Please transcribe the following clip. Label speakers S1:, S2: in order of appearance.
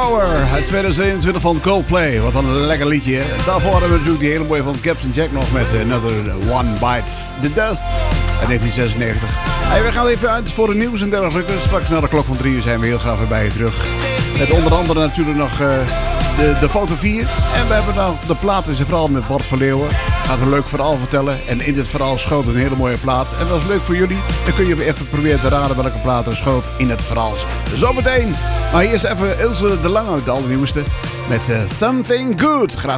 S1: Power uit 2021 van Coldplay. Wat een lekker liedje. Hè? Daarvoor hadden we natuurlijk die hele mooie van Captain Jack nog met Another One Bites the Dust uit 1996. Hey, we gaan even uit voor de nieuws en dergelijke. Straks na de klok van 3 uur zijn we heel graag weer bij je terug. Met onder andere natuurlijk nog de foto 4. En we hebben nou de plaat in zijn verhaal met Bart van Leeuwen. Gaat een leuk verhaal vertellen. En in dit verhaal schoot een hele mooie plaat. En dat is leuk voor jullie. Dan kun je even proberen te raden welke plaat er schoot in het verhaal. Zometeen. Maar hier is even Ilse de Lange, de allernieuwste. Met Something Good. Graag